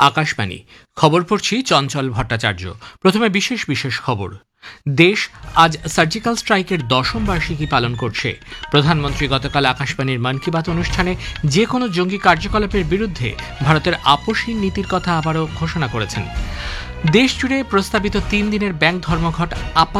আকাশবাণী খবর পড়ছি চঞ্চল ভট্টাচার্য। প্রথমে বিশেষ বিশেষ খবর। দেশ আজ সার্জিক্যাল স্ট্রাইকের 10ম বার্ষিকী পালন করছে। প্রধানমন্ত্রী গতকাল আকাশবাণীর মন কি বাত অনুষ্ঠানে যে কোনো জঙ্গি কার্যকলাপের বিরুদ্ধে ভারতের আপোষহীন নীতির কথা আবারও ঘোষণা করেছেন। দেশ জুড়ে প্রস্তাবিত 3 দিনের ব্যাংক ধর্মঘট